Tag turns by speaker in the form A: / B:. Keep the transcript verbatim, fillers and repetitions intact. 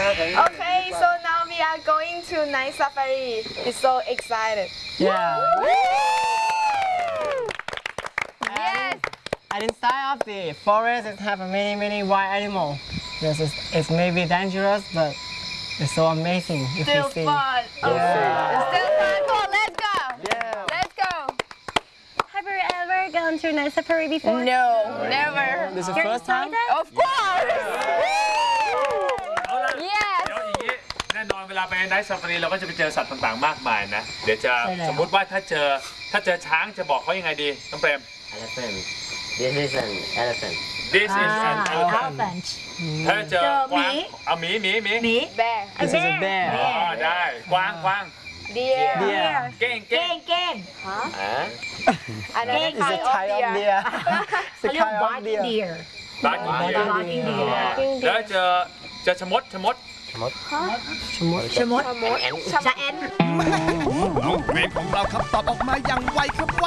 A: Okay, so now we are going to night safari. It's so excited.
B: Yeah.
A: Yes.
B: And inside of the forest, it have many many wild animals. Yes, it's, it's maybe dangerous, but it's so amazing if
A: Still
B: you see.
A: fun.
B: Yeah.
A: It's still fun. Come on, let's go.
B: Yeah.
A: Let's go.
C: Have you ever gone to night safari before?
A: No, never.
B: This is the
C: You're
B: first time.
C: excited?
A: Of course.
D: เอาล่ะ
A: Yes.
D: เดี๋ยวอย่างนี้แน่นอนเวลาไปไนท์ซาฟารีเราก็จะไปเจอสัตว์ต่างๆมากมายนะเดี๋ยวจะ
B: ใช่แล้ว
D: สมมุติว่าถ้าเจอถ้าเจอช้างจะบอกเขายังไงดีน้องเปรม
E: Elephant. This is an elephant.
D: This is an elephant
C: Elephant.
D: ถ้าเจอ
C: เจอก
D: วาง
C: หมี
D: เอาหมีหมีหมี
C: หมี
A: Bear.
B: This is a bear.
D: อ๋อได้กวางกวาง
A: Deer.
B: Deer.
D: เก้ง
C: เก้
D: เก้ง
C: งเก้ง
E: Huh?
A: Another
B: It's a
A: kind
B: type
A: of
B: of
A: deer.
B: deer. It's a
C: เขาเรียก
B: kind of
C: barking
B: deer.
C: deer
D: บาร์กินเดีย
C: barking deer
D: แล้วเจอเจอชะมดชะมด
C: ชะมด
E: An ant.
C: ชะแอน
F: น้องเกรนของเราครับตอบออกมาอย่างไวครับ